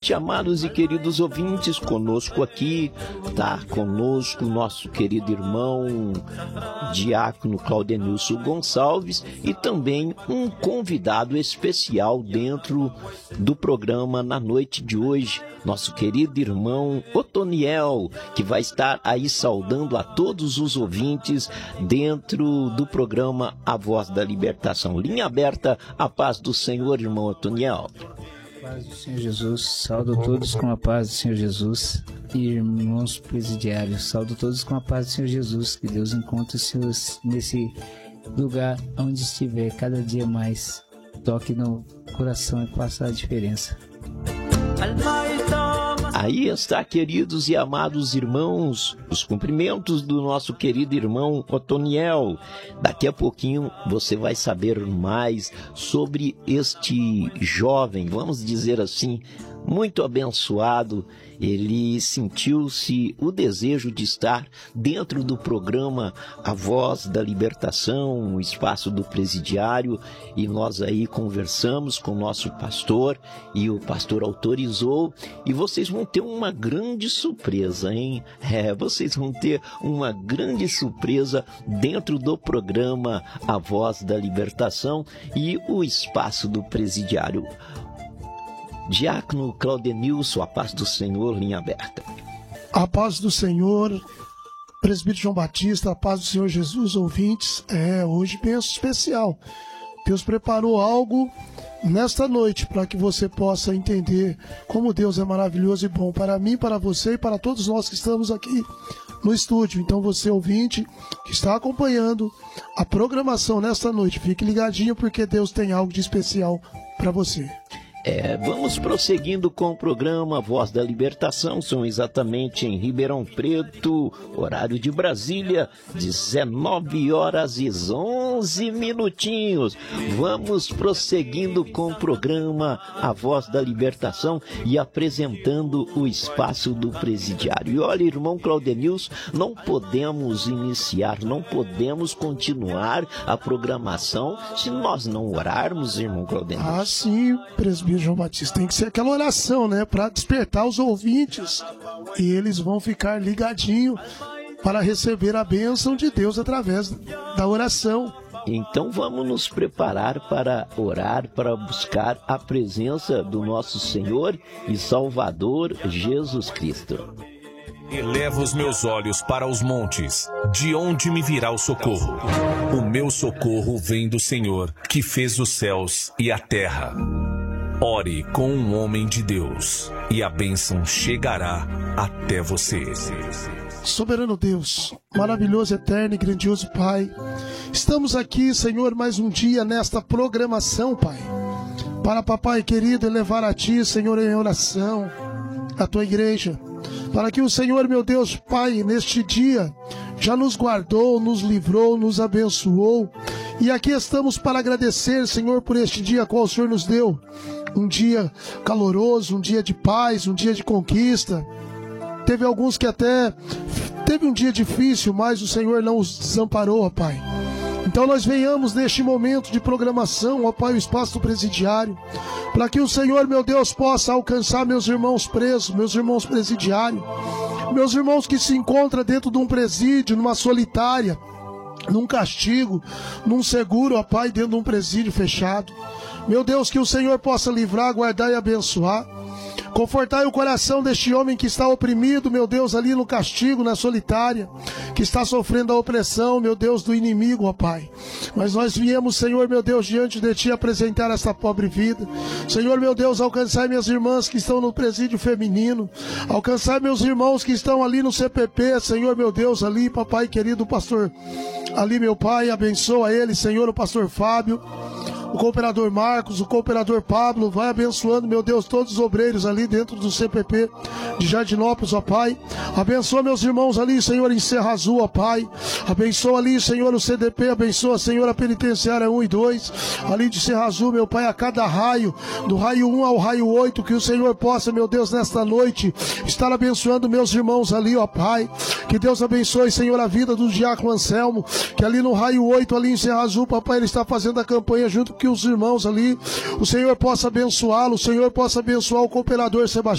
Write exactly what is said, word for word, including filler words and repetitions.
noite, amados e queridos ouvintes. Conosco aqui, tá conosco o nosso querido irmão diácono Claudenilson Gonçalves e também um convidado especial dentro do programa na noite de hoje, nosso querido irmão Otoniel, que vai estar aí saudando a todos os ouvintes dentro do programa A Voz da Libertação. Linha aberta, a paz do Senhor, irmão Otoniel. Paz do Senhor Jesus, saúdo todos com a paz do Senhor Jesus. E irmãos presidiários, saúdo todos com a paz do Senhor Jesus. Que Deus encontre os seus nesse lugar onde estiver, cada dia mais. Toque no coração e faça a diferença. Aí está, queridos e amados irmãos, os cumprimentos do nosso querido irmão Otoniel. Daqui a pouquinho você vai saber mais sobre este jovem, vamos dizer assim, muito abençoado. Ele sentiu-se o desejo de estar dentro do programa A Voz da Libertação, o espaço do presidiário, e nós aí conversamos com o nosso pastor e o pastor autorizou, e vocês vão ter uma grande surpresa, hein? É, vocês vão ter uma grande surpresa dentro do programa A Voz da Libertação e o espaço do presidiário. Diácono Claudenilson, a paz do Senhor, linha aberta. A paz do Senhor, presbítero João Batista, a paz do Senhor Jesus, ouvintes. É, hoje penso especial. Deus preparou algo nesta noite para que você possa entender como Deus é maravilhoso e bom para mim, para você e para todos nós que estamos aqui no estúdio. Então você, ouvinte, que está acompanhando a programação nesta noite, fique ligadinho porque Deus tem algo de especial para você. É, vamos prosseguindo com o programa Voz da Libertação. São exatamente em Ribeirão Preto, horário de Brasília, dezenove horas e onze minutinhos. Vamos prosseguindo com o programa A Voz da Libertação e apresentando o espaço do presidiário. E olha, irmão Claudenilson, não podemos iniciar, não podemos continuar a programação se nós não orarmos, irmão Claudenilson. Ah, sim, presbítero João Batista, tem que ser aquela oração, né, para despertar os ouvintes e eles vão ficar ligadinhos para receber a bênção de Deus através da oração. Então vamos nos preparar para orar, para buscar a presença do nosso Senhor e Salvador Jesus Cristo. Elevo os meus olhos para os montes, de onde me virá o socorro? O meu socorro vem do Senhor, que fez os céus e a terra. Ore com um homem de Deus, e a bênção chegará até você. Soberano Deus, maravilhoso, eterno e grandioso Pai, estamos aqui, Senhor, mais um dia nesta programação, Pai, para, Papai querido, elevar a Ti, Senhor, em oração, a Tua igreja, para que o Senhor, meu Deus, Pai, neste dia, já nos guardou, nos livrou, nos abençoou, e aqui estamos para agradecer, Senhor, por este dia qual o Senhor nos deu. Um dia caloroso, um dia de paz, um dia de conquista. Teve alguns que até teve um dia difícil, mas o Senhor não os desamparou, ó Pai. Então nós venhamos neste momento de programação, ó Pai, o espaço do presidiário, para que o Senhor, meu Deus, possa alcançar meus irmãos presos, meus irmãos presidiários, meus irmãos que se encontram dentro de um presídio, numa solitária, num castigo, num seguro, ó Pai, dentro de um presídio fechado. Meu Deus, que o Senhor possa livrar, guardar e abençoar. Confortai o coração deste homem que está oprimido, meu Deus, ali no castigo, na solitária, que está sofrendo a opressão, meu Deus, do inimigo, ó Pai. Mas nós viemos, Senhor, meu Deus, diante de Ti apresentar essa pobre vida. Senhor, meu Deus, alcançai minhas irmãs que estão no presídio feminino, alcançai meus irmãos que estão ali no C P P, Senhor, meu Deus, ali, papai querido, pastor, ali, meu Pai, abençoa ele, Senhor, o pastor Fábio, o cooperador Marcos, o cooperador Pablo, vai abençoando, meu Deus, todos os obreiros ali dentro do C P P de Jardinópolis, ó Pai. Abençoa meus irmãos ali, Senhor, em Serra Azul, ó Pai. Abençoa ali, Senhor, o C D P, abençoa, Senhor, a penitenciária um e dois, ali de Serra Azul, meu Pai, a cada raio, do raio um ao raio oito, que o Senhor possa, meu Deus, nesta noite, estar abençoando meus irmãos ali, ó Pai. Que Deus abençoe, Senhor, a vida do diácono Anselmo, que ali no raio oito, ali em Serra Azul, papai, ele está fazendo a campanha junto com os irmãos ali. O Senhor possa abençoá-lo, o Senhor possa abençoar o cooperador Sebastião.